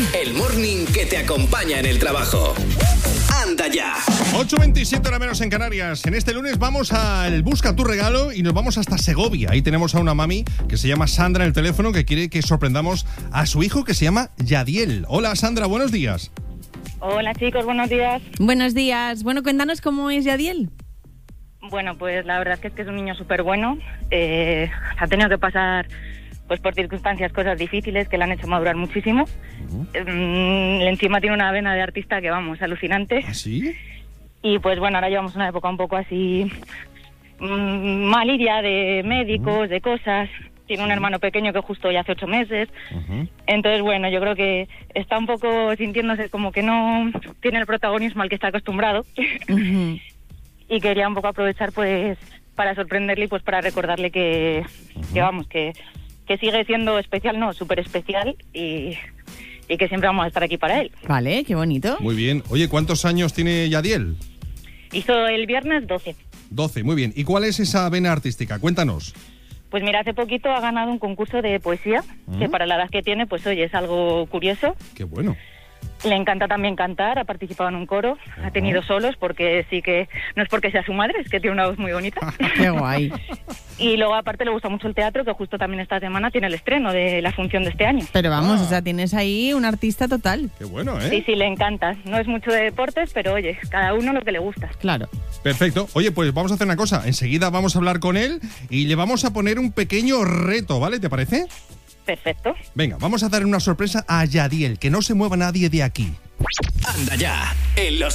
El morning que te acompaña en el trabajo. ¡Anda ya! 8:27 hora menos en Canarias. En este lunes vamos al Busca tu regalo y nos vamos hasta Segovia. Ahí tenemos a una mami que se llama Sandra en el teléfono que quiere que sorprendamos a su hijo que se llama Yadiel. Hola Sandra, buenos días. Hola chicos, buenos días. Buenos días. Bueno, cuéntanos cómo es Yadiel. Bueno, pues la verdad es que es un niño súper bueno. Ha tenido que pasar pues por circunstancias, cosas difíciles que le han hecho madurar muchísimo. Encima tiene una vena de artista que, vamos, alucinante. ¿Ah, sí? Y pues bueno, ahora llevamos una época un poco así malilla de médicos, de cosas. Tiene un hermano pequeño que justo ya hace 8 meses. Entonces, bueno, yo creo que está un poco sintiéndose como que no tiene el protagonismo al que está acostumbrado. Y quería un poco aprovechar pues para sorprenderle y pues para recordarle que vamos, que sigue siendo especial, no, súper especial y que siempre vamos a estar aquí para él. Vale, qué bonito. Muy bien. Oye, ¿cuántos años tiene Yadiel? Hizo el viernes 12. 12, muy bien. ¿Y cuál es esa vena artística? Cuéntanos. Pues mira, hace poquito ha ganado un concurso de poesía, que para la edad que tiene, pues oye, es algo curioso. Qué bueno. Le encanta también cantar, ha participado en un coro, ha tenido solos, porque sí que, no es porque sea su madre, es que tiene una voz muy bonita. Qué guay. Y luego aparte le gusta mucho el teatro, que justo también esta semana tiene el estreno de la función de este año. Pero vamos, o sea, tienes ahí un artista total. Qué bueno, ¿eh? Sí, sí, le encanta. No es mucho de deportes, pero oye, cada uno lo que le gusta. Claro. Perfecto. Oye, pues vamos a hacer una cosa. Enseguida vamos a hablar con él y le vamos a poner un pequeño reto, ¿vale? ¿Te parece? Perfecto. Venga, vamos a dar una sorpresa a Yadiel, que no se mueva nadie de aquí. ¡Anda ya! En los